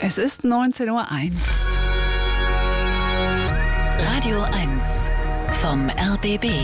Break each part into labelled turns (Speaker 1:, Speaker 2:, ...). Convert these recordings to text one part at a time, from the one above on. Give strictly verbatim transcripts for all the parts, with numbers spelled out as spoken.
Speaker 1: Es ist neunzehn Uhr eins.
Speaker 2: Radio eins vom R B B.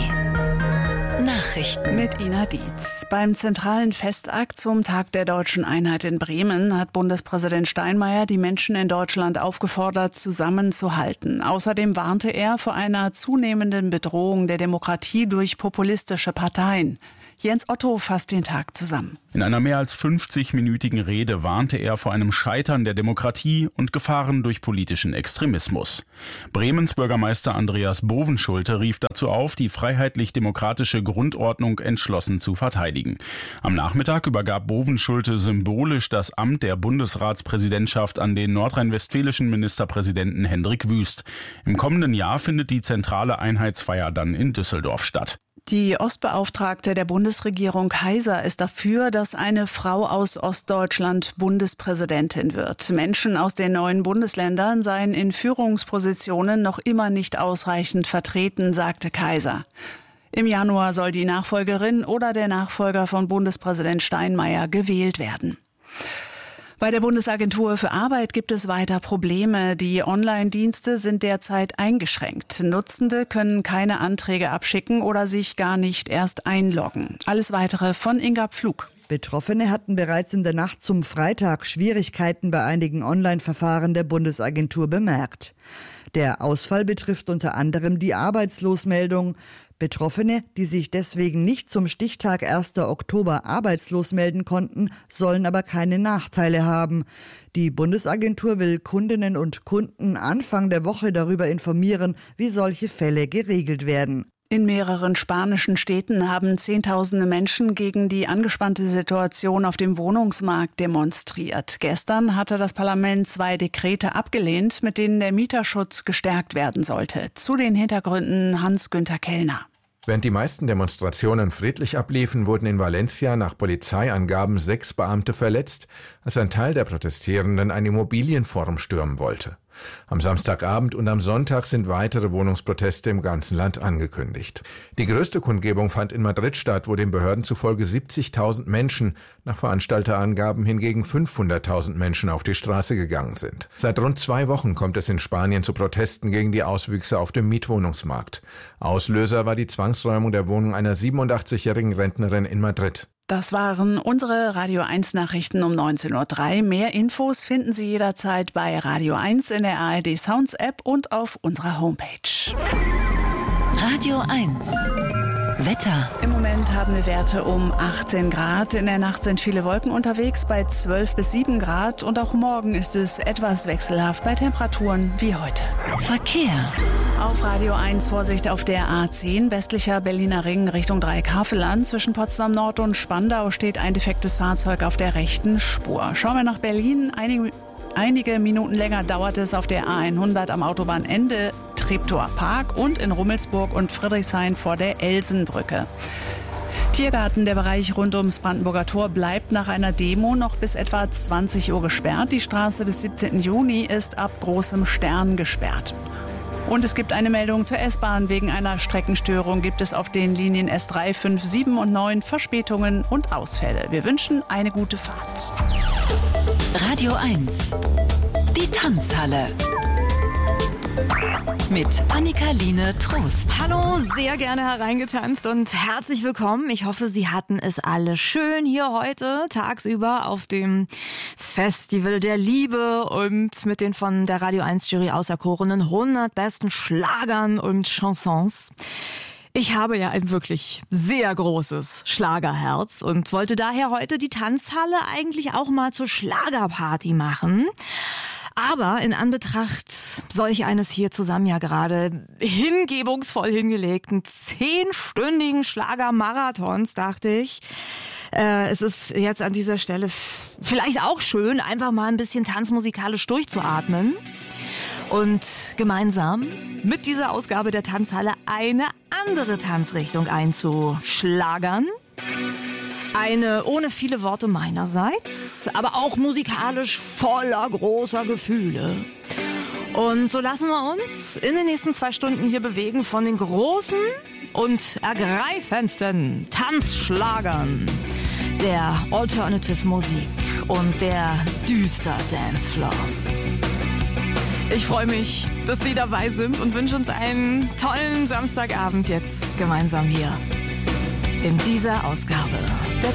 Speaker 2: Nachrichten
Speaker 1: mit Ina Dietz. Beim zentralen Festakt zum Tag der Deutschen Einheit in Bremen hat Bundespräsident Steinmeier die Menschen in Deutschland aufgefordert, zusammenzuhalten. Außerdem warnte er vor einer zunehmenden Bedrohung der Demokratie durch populistische Parteien. Jens Otto fasst den Tag zusammen.
Speaker 3: In einer mehr als fünfzig-minütigen Rede warnte er vor einem Scheitern der Demokratie und Gefahren durch politischen Extremismus. Bremens Bürgermeister Andreas Bovenschulte rief dazu auf, die freiheitlich-demokratische Grundordnung entschlossen zu verteidigen. Am Nachmittag übergab Bovenschulte symbolisch das Amt der Bundesratspräsidentschaft an den nordrhein-westfälischen Ministerpräsidenten Hendrik Wüst. Im kommenden Jahr findet die zentrale Einheitsfeier dann in Düsseldorf statt.
Speaker 1: Die Ostbeauftragte der Bundesregierung Kaiser ist dafür, dass eine Frau aus Ostdeutschland Bundespräsidentin wird. Menschen aus den neuen Bundesländern seien in Führungspositionen noch immer nicht ausreichend vertreten, sagte Kaiser. Im Januar soll die Nachfolgerin oder der Nachfolger von Bundespräsident Steinmeier gewählt werden. Bei der Bundesagentur für Arbeit gibt es weiter Probleme. Die Online-Dienste sind derzeit eingeschränkt. Nutzende können keine Anträge abschicken oder sich gar nicht erst einloggen. Alles Weitere von Inga Pflug.
Speaker 4: Betroffene hatten bereits in der Nacht zum Freitag Schwierigkeiten bei einigen Online-Verfahren der Bundesagentur bemerkt. Der Ausfall betrifft unter anderem die Arbeitslosmeldung. Betroffene, die sich deswegen nicht zum Stichtag ersten Oktober arbeitslos melden konnten, sollen aber keine Nachteile haben. Die Bundesagentur will Kundinnen und Kunden Anfang der Woche darüber informieren, wie solche Fälle geregelt werden.
Speaker 1: In mehreren spanischen Städten haben Zehntausende Menschen gegen die angespannte Situation auf dem Wohnungsmarkt demonstriert. Gestern hatte das Parlament zwei Dekrete abgelehnt, mit denen der Mieterschutz gestärkt werden sollte. Zu den Hintergründen Hans-Günther Kellner.
Speaker 5: Während die meisten Demonstrationen friedlich abliefen, wurden in Valencia nach Polizeiangaben sechs Beamte verletzt, als ein Teil der Protestierenden ein Immobilienforum stürmen wollte. Am Samstagabend und am Sonntag sind weitere Wohnungsproteste im ganzen Land angekündigt. Die größte Kundgebung fand in Madrid statt, wo den Behörden zufolge siebzigtausend Menschen, nach Veranstalterangaben hingegen fünfhunderttausend Menschen auf die Straße gegangen sind. Seit rund zwei Wochen kommt es in Spanien zu Protesten gegen die Auswüchse auf dem Mietwohnungsmarkt. Auslöser war die Zwangsräumung der Wohnung einer siebenundachtzigjährigen Rentnerin in Madrid.
Speaker 1: Das waren unsere Radio eins Nachrichten um neunzehn Uhr drei. Mehr Infos finden Sie jederzeit bei Radio eins in der A R D Sounds App und auf unserer Homepage.
Speaker 2: Radio eins Wetter.
Speaker 1: Im Moment haben wir Werte um achtzehn Grad. In der Nacht sind viele Wolken unterwegs bei zwölf bis sieben Grad. Und auch morgen ist es etwas wechselhaft bei Temperaturen wie heute.
Speaker 2: Verkehr.
Speaker 1: Auf Radio eins Vorsicht auf der A zehn, westlicher Berliner Ring Richtung Dreieckhaveland. Zwischen Potsdam Nord und Spandau steht ein defektes Fahrzeug auf der rechten Spur. Schauen wir nach Berlin. Einige, einige Minuten länger dauert es auf der A hundert am Autobahnende Treptower Park und in Rummelsburg und Friedrichshain vor der Elsenbrücke. Tiergarten, der Bereich rund ums Brandenburger Tor, bleibt nach einer Demo noch bis etwa zwanzig Uhr gesperrt. Die Straße des siebzehnten Juni ist ab Großem Stern gesperrt. Und es gibt eine Meldung zur S-Bahn. Wegen einer Streckenstörung gibt es auf den Linien S drei, fünf, sieben und neun Verspätungen und Ausfälle. Wir wünschen eine gute Fahrt.
Speaker 2: Radio eins, die Tanzhalle. Mit Annika-Line Trost.
Speaker 6: Hallo, sehr gerne hereingetanzt und herzlich willkommen. Ich hoffe, Sie hatten es alle schön hier heute tagsüber auf dem Festival der Liebe und mit den von der Radio eins Jury auserkorenen hundert besten Schlagern und Chansons. Ich habe ja ein wirklich sehr großes Schlagerherz und wollte daher heute die Tanzhalle eigentlich auch mal zur Schlagerparty machen. Aber in Anbetracht solch eines hier zusammen ja gerade hingebungsvoll hingelegten zehnstündigen Schlagermarathons dachte ich, äh, es ist jetzt an dieser Stelle f- vielleicht auch schön, einfach mal ein bisschen tanzmusikalisch durchzuatmen und gemeinsam mit dieser Ausgabe der Tanzhalle eine andere Tanzrichtung einzuschlagern. Eine ohne viele Worte meinerseits, aber auch musikalisch voller großer Gefühle. Und so lassen wir uns in den nächsten zwei Stunden hier bewegen von den großen und ergreifendsten Tanzschlagern der Alternative Musik. und der düster Dancefloors. Ich freue mich, dass Sie dabei sind und wünsche uns einen tollen Samstagabend jetzt gemeinsam hier in dieser Ausgabe